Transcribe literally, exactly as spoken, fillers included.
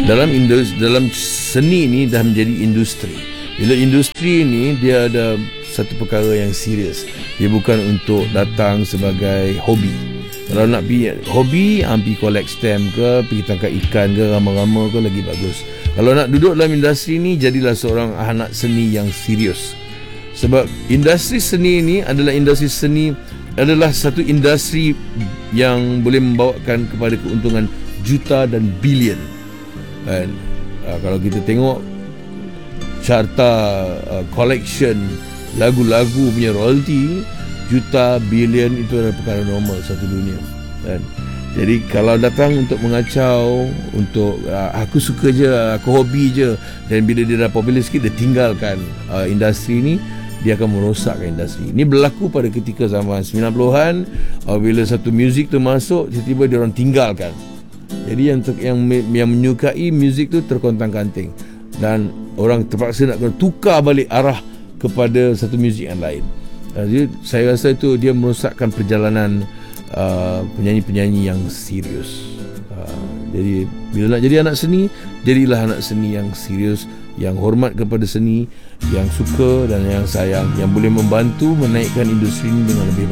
dalam industri, dalam seni ni dah menjadi industri. Bila industri ni dia ada satu perkara yang serius. Dia bukan untuk datang sebagai hobi. Kalau nak pergi hobi, pergi collect stamp ke, pergi tangkap ikan ke, rama-rama ke, lagi bagus. Kalau nak duduk dalam industri ni, jadilah seorang anak seni yang serius. Sebab industri seni ni adalah industri seni adalah satu industri yang boleh membawakan kepada keuntungan juta dan bilion. Dan uh, kalau kita tengok carta uh, collection lagu-lagu punya royalty, juta, bilion itu adalah perkara normal satu dunia. Dan jadi kalau datang untuk mengacau, untuk uh, aku suka je, aku hobi je, dan bila dia dah popular sikit dia tinggalkan uh, industri ni, dia akan merosakkan industri. Ini berlaku pada ketika zaman sembilan puluhan, uh, bila satu muzik tu masuk, tiba-tiba dia orang tinggalkan. Jadi yang ter, yang yang menyukai muzik tu terkontang-kanting, dan orang terpaksa nak kena tukar balik arah kepada satu muzik yang lain. Uh, jadi saya rasa itu dia merosakkan perjalanan uh, penyanyi-penyanyi yang serius. Uh, jadi bila nak jadi anak seni, jadilah anak seni yang serius, yang hormat kepada seni, yang suka dan yang sayang, yang boleh membantu menaikkan industri ini dengan lebih baik.